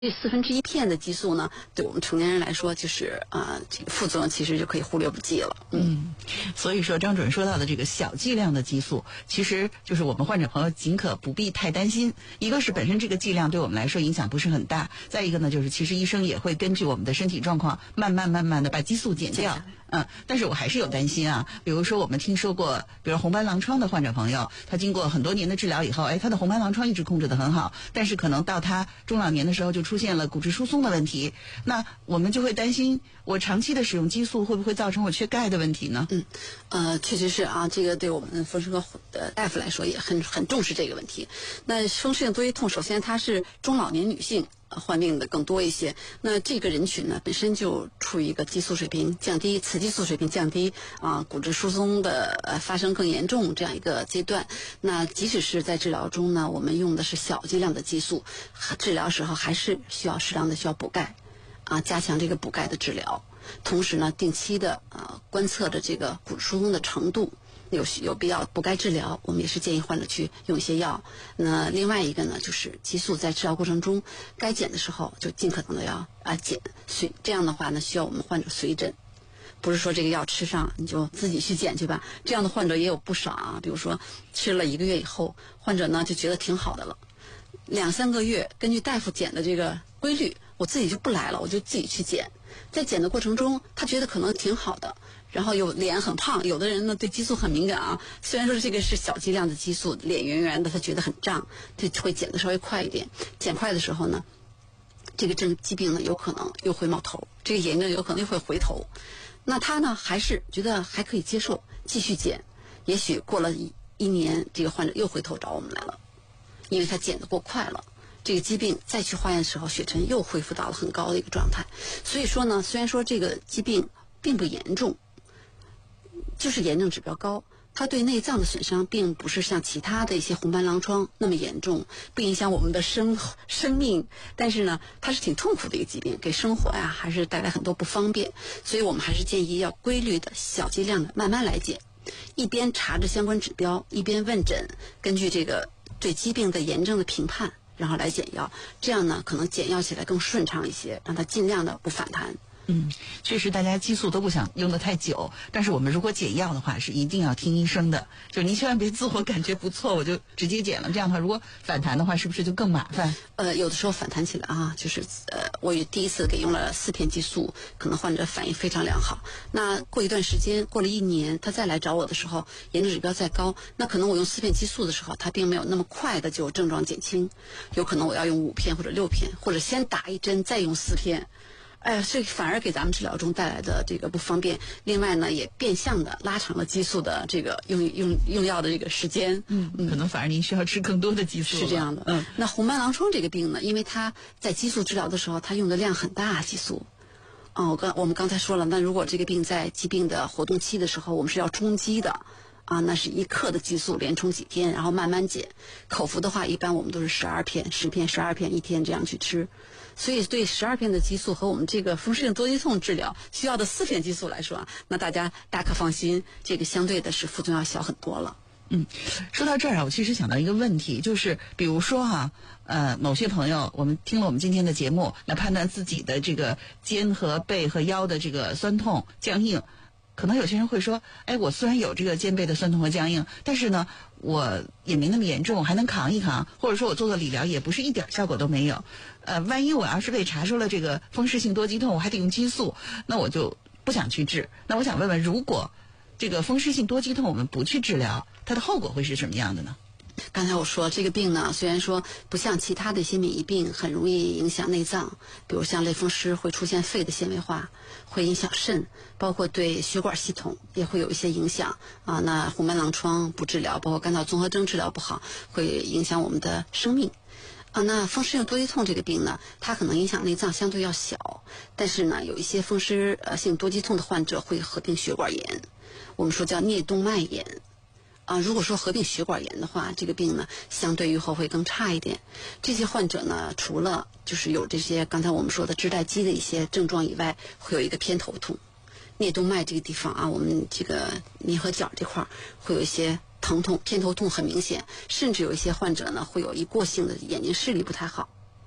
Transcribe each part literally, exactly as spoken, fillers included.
这四分之一片的激素呢，对我们成年人来说，就是啊、呃，这个副作用其实就可以忽略不计了。 嗯，所以说张主任说到的这个小剂量的激素，其实就是我们患者朋友尽可不必太担心。一个是本身这个剂量对我们来说影响不是很大，再一个呢，就是其实医生也会根据我们的身体状况，慢慢慢慢的把激素减掉。嗯，但是我还是有担心啊。比如说我们听说过，比如红斑狼疮的患者朋友，他经过很多年的治疗以后，哎，他的红斑狼疮一直控制得很好，但是可能到他中老年的时候就出现了骨质疏松的问题，那我们就会担心，我长期的使用激素会不会造成我缺钙的问题呢？ 嗯，呃，确实是啊，这个对我们风湿科的大夫来说也很很重视这个问题。那风湿性多肌痛，首先它是中老年女性患病的更多一些，那这个人群呢本身就处于一个激素水平降低、雌激素水平降低啊，骨质疏松的呃发生更严重这样一个阶段。那即使是在治疗中呢，我们用的是小剂量的激素，治疗时候还是需要适当的需要补钙啊，加强这个补钙的治疗。同时呢，定期的呃观测着这个骨质疏松的程度。有有必要补钙治疗，我们也是建议患者去用一些药。那另外一个呢，就是激素在治疗过程中该减的时候就尽可能的要啊减，随这样的话呢，需要我们患者随诊，不是说这个药吃上你就自己去减去吧。这样的患者也有不少啊，比如说吃了一个月以后，患者呢就觉得挺好的了，两三个月根据大夫减的这个规律，我自己就不来了，我就自己去减。在减的过程中，他觉得可能挺好的。然后有脸很胖，有的人呢对激素很敏感啊。虽然说这个是小剂量的激素，脸圆圆的，他觉得很胀，他会减的稍微快一点。减快的时候呢，这个症疾病呢有可能又会冒头，这个炎症有可能又会回头。那他呢还是觉得还可以接受，继续减。也许过了一一年，这个患者又回头找我们来了，因为他减得过快了。这个疾病再去化验的时候，血沉又恢复到了很高的一个状态。所以说呢，虽然说这个疾病并不严重，就是炎症指标高，它对内脏的损伤并不是像其他的一些红斑狼疮那么严重，不影响我们的生生命，但是呢，它是挺痛苦的一个疾病，给生活呀还是带来很多不方便。所以我们还是建议要规律的、小剂量的慢慢来减，一边查着相关指标，一边问诊，根据这个对疾病的炎症的评判，然后来减药，这样呢可能减药起来更顺畅一些，让它尽量的不反弹。 嗯，确实大家激素都不想用得太久，但是我们如果减药的话是一定要听医生的，就您千万别自我感觉不错我就直接减了，这样的话如果反弹的话是不是就更麻烦？ 呃，有的时候反弹起来啊，就是呃，我也第一次给用了四片激素，可能患者反应非常良好。那过一段时间，过了一年，他再来找我的时候，炎症指标再高，那可能我用四片激素的时候，他并没有那么快的就症状减轻，有可能我要用五片或者六片，或者先打一针再用四片。哎呀，这反而给咱们治疗中带来的这个不方便。另外呢，也变相的拉长了激素的这个用用用药的这个时间。 嗯嗯，可能反而您需要吃更多的激素。 是这样的。嗯，那红斑狼疮这个病呢，因为它在激素治疗的时候，它用的量很大，激素。啊、哦，我刚我们刚才说了，那如果这个病在疾病的活动期的时候，我们是要冲击的。啊，那是一克的激素连冲几天，然后慢慢减。口服的话，一般我们都是十二片、十片、十二片一天这样去吃。所以对十二片的激素和我们这个风湿性多肌痛治疗需要的四片激素来说啊，那大家大可放心，这个相对的是副作用要小很多了。 嗯，说到这儿啊，我其实想到一个问题，就是比如说哈、啊，呃，某些朋友我们听了我们今天的节目，来判断自己的这个肩和背和腰的这个酸痛僵硬。可能有些人会说，哎，我虽然有这个肩背的酸痛和僵硬，但是呢，我也没那么严重，我还能扛一扛，或者说我做做理疗也不是一点效果都没有。呃，万一我要是被查出了这个风湿性多肌痛，我还得用激素，那我就不想去治。那我想问问，如果这个风湿性多肌痛我们不去治疗，它的后果会是什么样的呢？ 刚才我说这个病呢，虽然说不像其他的一些免疫病很容易影响内脏，比如像类风湿会出现肺的纤维化，会影响肾，包括对血管系统也会有一些影响啊。那红斑狼疮不治疗，包括肝脑综合征治疗不好，会影响我们的生命。啊，那风湿性多肌痛这个病呢，它可能影响内脏相对要小，但是呢，有一些风湿呃性多肌痛的患者会合并血管炎，我们说叫颞动脉炎。啊，如果说合并血管炎的话，这个病呢相对预后会更差一点。这些患者呢，除了就是有这些刚才我们说的肢带肌的一些症状以外，会有一个偏头痛，颞动脉这个地方啊，我们这个颞和角这块会有一些疼痛，偏头痛很明显，甚至有一些患者呢会有一过性的眼睛视力不太好。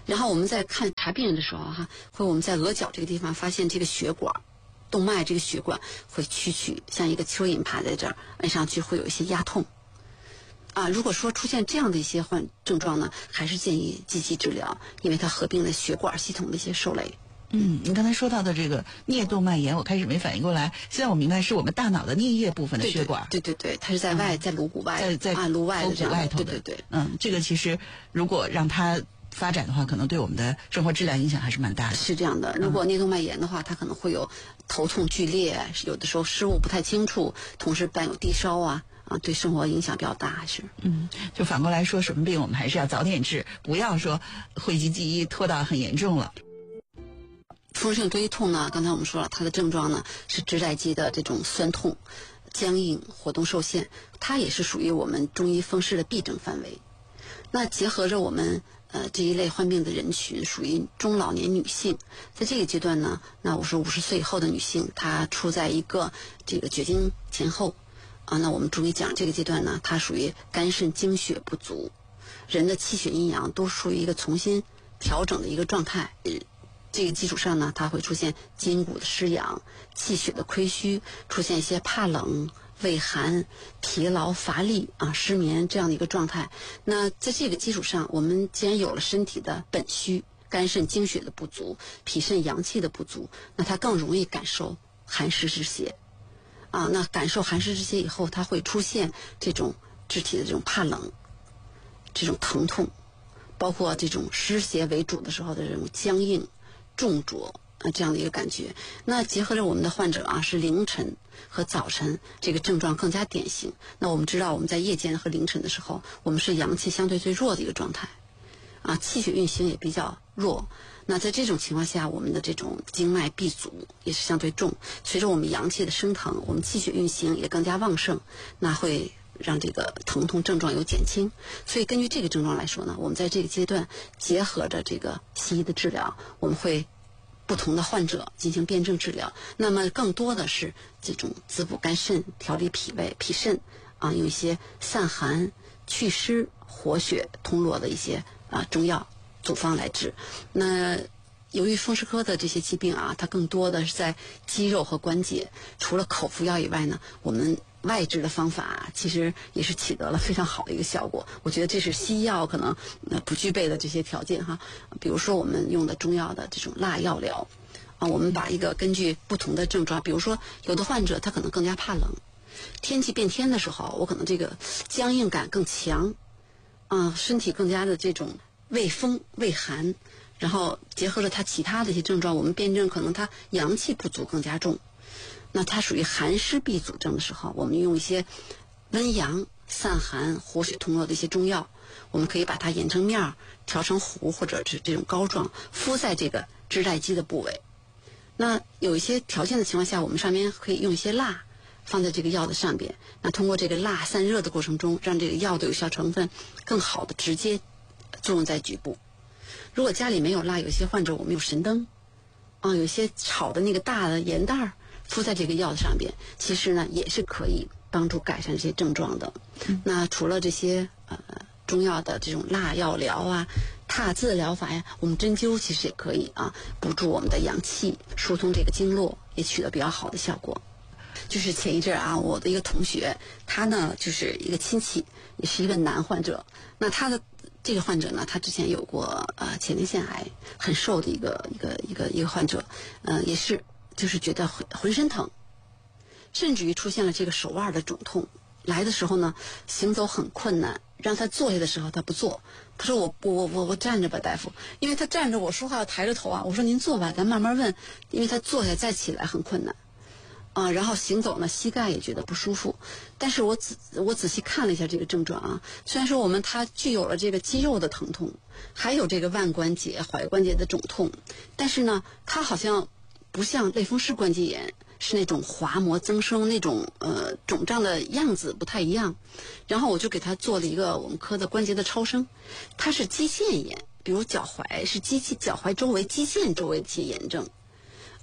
然后我们在看查病人的时候哈，会我们在额角这个地方发现这个血管。动脉这个血管会曲曲，像一个蚯蚓爬在这儿，按上去会有一些压痛。啊，如果说出现这样的一些患症状呢，还是建议积极治疗，因为它合并了血管系统的一些受累。 嗯，你刚才说到的这个颞动脉炎，我开始没反应过来，现在我明白是我们大脑的颞叶部分的血管。 对对 对, 对, 对，它是在外，嗯、在颅骨外， 在在啊颅外的这样外头的。 对对对， 嗯，这个其实如果让它发展的话，可能对我们的生活质量影响还是蛮大的。 是这样的，如果颞动脉炎的话，它可能会有头痛剧烈，有的时候视物不太清楚，同时伴有低烧啊。啊，对生活影响比较大，还是嗯，就反过来说，什么病我们还是要早点治，不要说讳疾忌医拖到很严重了。 风湿性多系痛呢，刚才我们说了，它的症状呢是肢带肌的这种酸痛、僵硬、活动受限，它也是属于我们中医风湿的必诊范围。那结合着我们呃这一类患病的人群，属于中老年女性，在这个阶段呢，那我说五十岁以后的女性，她处在一个这个绝经前后。啊，那我们中医讲这个阶段呢，它属于肝肾精血不足，人的气血阴阳都属于一个重新调整的一个状态。这个基础上呢，它会出现筋骨的失养、气血的亏虚，出现一些怕冷、畏寒、疲劳、乏力啊、失眠这样的一个状态。那在这个基础上，我们既然有了身体的本虚，肝肾精血的不足，脾肾阳气的不足，那它更容易感受寒湿之邪。啊，那感受寒湿之邪以后，它会出现这种肢体的这种怕冷、这种疼痛，包括这种湿邪为主的时候的这种僵硬、重浊啊这样的一个感觉。那结合着我们的患者啊，是凌晨和早晨这个症状更加典型。那我们知道我们在夜间和凌晨的时候，我们是阳气相对最弱的一个状态，啊，气血运行也比较弱。那在这种情况下，我们的这种经脉闭阻也是相对重，随着我们阳气的升腾，我们气血运行也更加旺盛，那会让这个疼痛症状有减轻。所以根据这个症状来说呢，我们在这个阶段结合着这个西医的治疗，我们会不同的患者进行辩证治疗。那么更多的是这种滋补肝肾、调理脾胃、脾肾啊，有一些散寒、祛湿、活血、通络的一些啊中药组方来治。那由于风湿科的这些疾病啊，它更多的是在肌肉和关节，除了口服药以外呢，我们外治的方法其实也是取得了非常好的一个效果。我觉得这是西药可能呃不具备的这些条件哈。比如说我们用的中药的这种辣药疗啊，我们把一个根据不同的症状，比如说有的患者他可能更加怕冷，天气变天的时候，我可能这个僵硬感更强啊，身体更加的这种畏风畏寒，然后结合了他其他的一些症状，我们辩证可能他阳气不足更加重，那它属于寒湿闭阻症的时候，我们用一些温阳散寒活血通络的一些中药，我们可以把它研成面儿，调成糊或者是这种膏状，敷在这个肢带肌的部位。那有一些条件的情况下，我们上面可以用一些蜡放在这个药的上边，那通过这个蜡散热的过程中，让这个药的有效成分更好的直接作用在局部。如果家里没有蜡，有些患者我们有神灯啊，有些炒的那个大的盐袋儿敷在这个药的上边，其实呢也是可以帮助改善这些症状的。嗯、那除了这些呃中药的这种蜡药疗啊、踏字疗法呀，我们针灸其实也可以啊，补助我们的阳气，疏通这个经络，也取得比较好的效果。就是前一阵啊，我的一个同学，他呢就是一个亲戚，也是一个男患者。那他的这个患者呢，他之前有过呃前列腺癌，很瘦的一个一个一个一个患者，呃也是就是觉得浑浑身疼，甚至于出现了这个手腕的肿痛。来的时候呢，行走很困难，让他坐下的时候他不坐，他说我我我我站着吧，大夫，因为他站着我说话要抬着头啊，我说您坐吧，咱慢慢问，因为他坐下再起来很困难。啊，然后行走呢，膝盖也觉得不舒服，但是我仔我仔细看了一下这个症状啊，虽然说我们它具有了这个肌肉的疼痛，还有这个腕关节、踝关节的肿痛，但是呢，它好像不像类风湿关节炎是那种滑膜增生那种呃肿胀的样子不太一样。然后我就给他做了一个我们科的关节的超声，它是肌腱炎，比如脚踝是肌肌脚踝周围肌腱周围的一些炎症。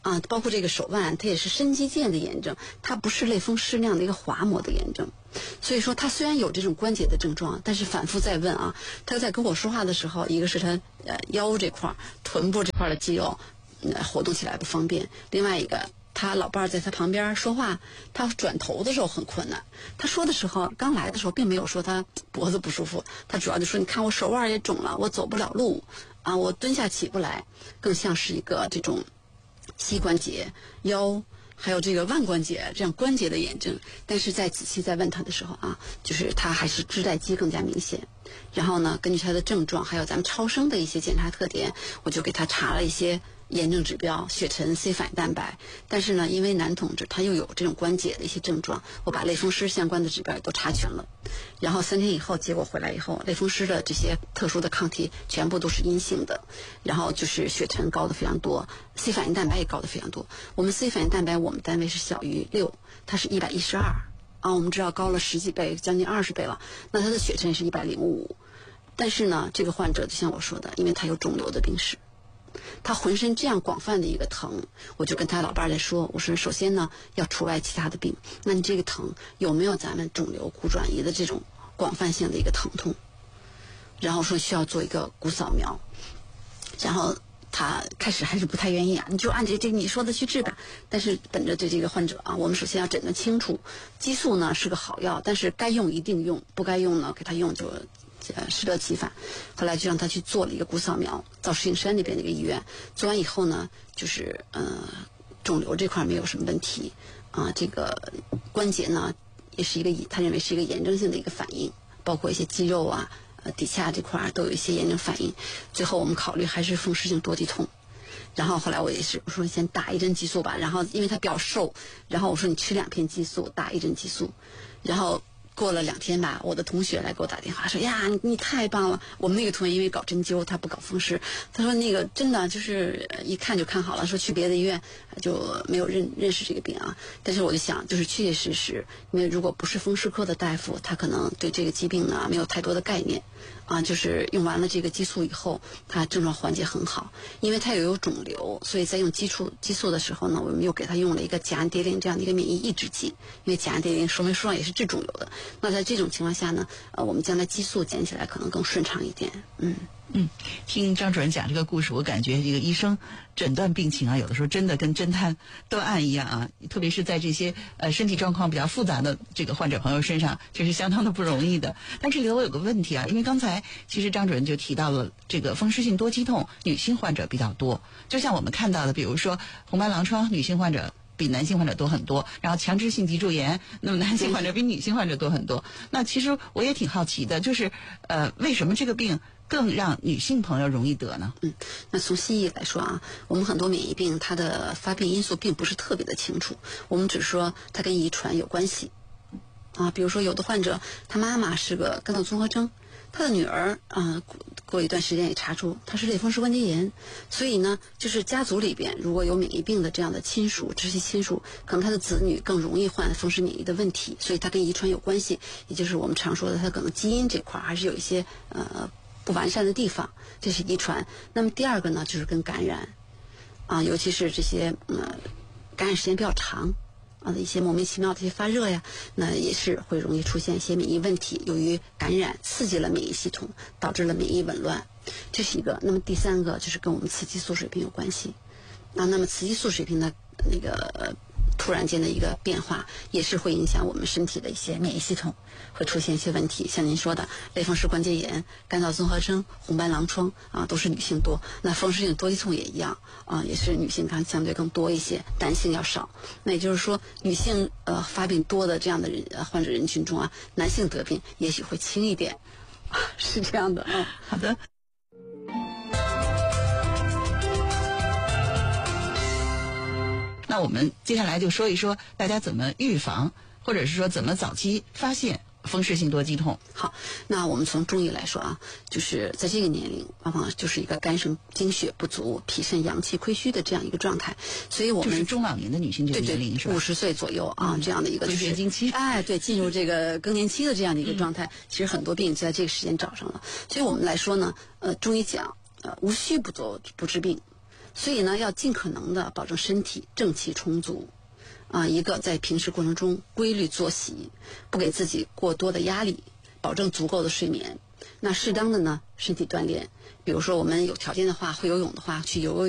啊，包括这个手腕，它也是深肌腱的炎症，它不是类风湿那样的一个滑膜的炎症。所以说，他虽然有这种关节的症状，但是反复在问啊，他在跟我说话的时候，一个是他呃腰这块、臀部这块的肌肉、呃、活动起来不方便，另外一个他老伴儿在他旁边说话，他转头的时候很困难。他说的时候，刚来的时候并没有说他脖子不舒服，他主要就说你看我手腕也肿了，我走不了路啊，我蹲下起不来，更像是一个这种膝关节、腰还有这个腕关节这样关节的炎症。但是在仔细在问他的时候啊，就是他还是肢带肌更加明显。然后呢，根据他的症状还有咱们超声的一些检查特点，我就给他查了一些炎症指标，血沉、C 反应蛋白。但是呢，因为男同志他又有这种关节的一些症状，我把类风湿相关的指标也都查全了。然后三天以后结果回来以后，类风湿的这些特殊的抗体全部都是阴性的，然后就是血沉高的非常多， C 反应蛋白也高的非常多。我们 C 反应蛋白我们单位是小于六，它是一百一十二啊，我们知道高了十几倍，将近二十倍了。那他的血沉是一百零五，但是呢，这个患者就像我说的，因为他有肿瘤的病史，他浑身这样广泛的一个疼，我就跟他老伴儿来说，我说首先呢要除外其他的病，那你这个疼有没有咱们肿瘤骨转移的这种广泛性的一个疼痛？然后说需要做一个骨扫描，然后他开始还是不太愿意啊，你就按这这个你说的去治吧。但是本着对这个患者啊，我们首先要诊断清楚，激素呢是个好药，但是该用一定用，不该用呢给他用就呃适得其反。后来就让他去做了一个骨扫描，到石景山那边的一个医院做完以后呢，就是呃肿瘤这块没有什么问题啊，这个关节呢也是一个他认为是一个炎症性的一个反应，包括一些肌肉啊。呃，底下这块都有一些炎症反应，最后我们考虑还是风湿性多肌痛。然后后来我也是我说先打一针激素吧，然后因为他比较瘦，然后我说你吃两片激素，打一针激素。然后过了两天吧，我的同学来给我打电话说呀，你你太棒了！我们那个同学因为搞针灸，他不搞风湿，他说那个真的就是一看就看好了，说去别的医院就没有认认识这个病啊。但是我就想，就是确确实实，因为如果不是风湿科的大夫，他可能对这个疾病呢没有太多的概念。啊，就是用完了这个激素以后，他症状缓解很好，因为他也有肿瘤，所以在用激素激素的时候呢，我们又给他用了一个甲氨蝶呤这样的一个免疫抑制剂，因为甲氨蝶呤说明书上也是治肿瘤的。那在这种情况下呢，呃，我们将来激素减起来可能更顺畅一点。嗯嗯，听张主任讲这个故事，我感觉这个医生诊断病情啊，有的时候真的跟侦探断案一样啊，特别是在这些呃身体状况比较复杂的这个患者朋友身上，这是相当的不容易的。但这里头我有个问题啊，因为刚才其实张主任就提到了这个风湿性多肌痛，女性患者比较多，就像我们看到的，比如说红斑狼疮，女性患者比男性患者多很多，然后强直性脊柱炎，那么男性患者比女性患者多很多。那其实我也挺好奇的，就是呃，为什么这个病更让女性朋友容易得呢？ 嗯，那从西医来说啊，我们很多免疫病它的发病因素并不是特别的清楚，我们只说它跟遗传有关系啊。比如说有的患者他妈妈是个肝脏综合征，他的女儿啊过过一段时间也查出他是类风湿关节炎，所以呢，就是家族里边如果有免疫病的这样的亲属，直系亲属，可能他的子女更容易患风湿免疫的问题，所以它跟遗传有关系，也就是我们常说的，它可能基因这块还是有一些呃不完善的地方，这是遗传。那么第二个呢，就是跟感染啊，尤其是这些呃感染时间比较长啊的一些莫名其妙的一些发热呀，那也是会容易出现一些免疫问题。由于感染刺激了免疫系统，导致了免疫紊乱，这是一个。那么第三个就是跟我们雌激素水平有关系啊。那么雌激素水平的那个、呃、突然间的一个变化，也是会影响我们身体的一些免疫系统，会出现一些问题。像您说的类风湿关节炎、肝脏综合征、红斑狼疮啊，都是女性多。那风湿性多肌痛也一样啊，也是女性看相对更多一些，男性要少。那也就是说，女性呃发病多的这样的人、呃、患者人群中啊，男性得病也许会轻一点，啊、是这样的啊。 好的。那我们接下来就说一说大家怎么预防，或者是说怎么早期发现风湿性多肌痛。 好，那我们从中医来说啊，就是在这个年龄，往往就是一个肝肾精血不足、脾肾阳气亏虚的这样一个状态，所以我们就是中老年的女性这个年龄是吧？ 五十岁左右啊，嗯、这样的一个就是经期， 哎，对，进入这个更年期的这样的一个状态，嗯、其实很多病就在这个时间找上了。所以我们来说呢，呃，中医讲，呃，无虚不作不治病。 所以呢，要尽可能的保证身体正气充足。啊，一个在平时过程中规律作息，不给自己过多的压力，保证足够的睡眠。那适当的呢，身体锻炼，比如说我们有条件的话，会游泳的话，去游游泳。